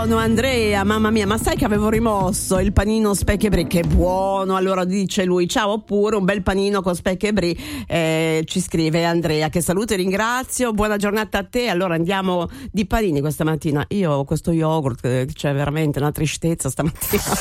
buono Andrea, mamma mia, ma sai che avevo rimosso il panino speck e brie, che buono, allora dice lui, ciao, oppure un bel panino con speck e brie, ci scrive Andrea, che saluto e ringrazio, buona giornata a te. Allora andiamo di panini questa mattina, io ho questo yogurt, c'è veramente una tristezza stamattina.